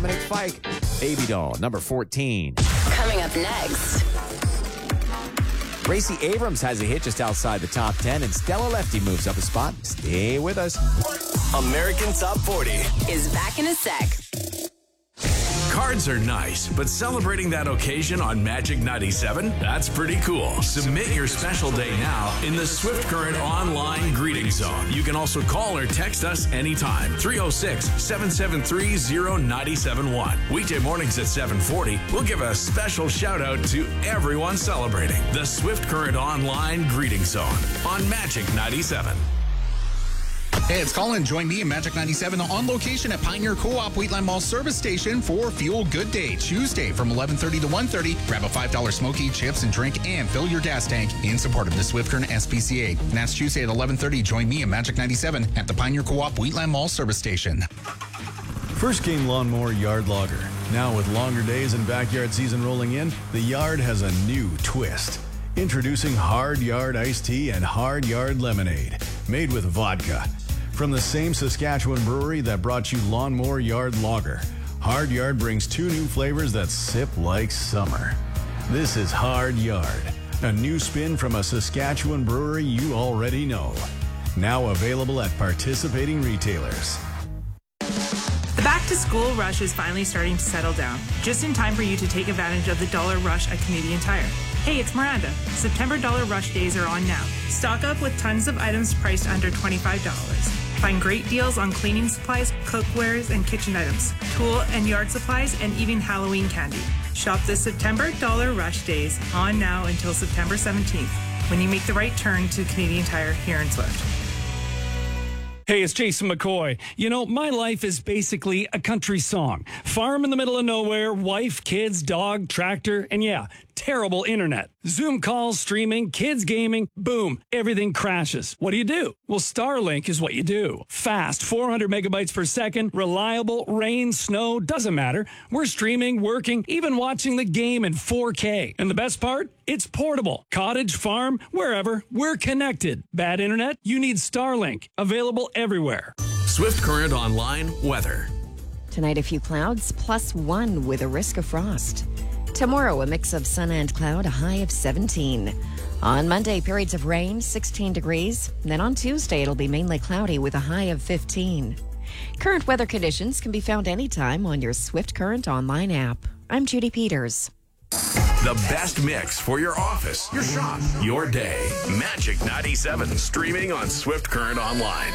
Dominic Fike. Baby Doll, number 14. Coming up next. Gracie Abrams has a hit just outside the top 10, and Stella Lefty moves up a spot. Stay with us. American Top 40 Is back in a sec. Cards are nice, but celebrating that occasion on Magic 97, that's pretty cool. Submit your special day now in the Swift Current online greeting zone. You can also call or text us anytime. 306-773-0971. Weekday mornings at 7:40, we'll give a special shout out to everyone celebrating the Swift Current online greeting zone on Magic 97. Hey, it's Colin. Join me and Magic 97 on location at Pioneer Co-op Wheatland Mall Service Station for Fuel Good Day, Tuesday from 11:30 to 1:30. Grab a $5 smoky, chips, and drink, and fill your gas tank in support of the Swift Current SPCA. And that's Tuesday at 11:30. Join me and Magic 97 at the Pioneer Co-op Wheatland Mall Service Station. First came Lawnmower Yard Logger. Now with longer days and backyard season rolling in, the yard has a new twist. Introducing Hard Yard Iced Tea and Hard Yard Lemonade, made with vodka. From the same Saskatchewan brewery that brought you Lawnmower Yard Lager, Hard Yard brings two new flavors that sip like summer. This is Hard Yard, a new spin from a Saskatchewan brewery you already know. Now available at participating retailers. The back-to-school rush is finally starting to settle down, just in time for you to take advantage of the Dollar Rush at Canadian Tire. Hey, it's Miranda. September Dollar Rush days are on now. Stock up with tons of items priced under $25. Find great deals on cleaning supplies, cookwares, and kitchen items, tool and yard supplies, and even Halloween candy. Shop this September Dollar Rush days on now until September 17th, when you make the right turn to Canadian Tire here in Swift. Hey, it's Jason McCoy. You know, my life is basically a country song. Farm in the middle of nowhere, wife, kids, dog, tractor, and yeah, terrible internet. Zoom calls, streaming, kids gaming, boom, everything crashes. What do? Well, Starlink is what you do. Fast, 400 megabytes per second, reliable, rain, snow, doesn't matter. We're streaming, working, even watching the game in 4K. And the best part? It's portable. Cottage, farm, wherever, we're connected. Bad internet? You need Starlink. Available everywhere. Swift Current online weather. Tonight, a few clouds, +1 with a risk of frost. Tomorrow, a mix of sun and cloud, a high of 17. On Monday, periods of rain, 16 degrees. Then on Tuesday, it'll be mainly cloudy with a high of 15. Current weather conditions can be found anytime on your Swift Current online app. I'm Judy Peters. The best mix for your office, your shop, your day. Magic 97, streaming on Swift Current online.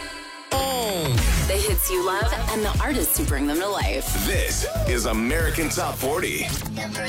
The hits you love and the artists who bring them to life. This is American Top 40. Number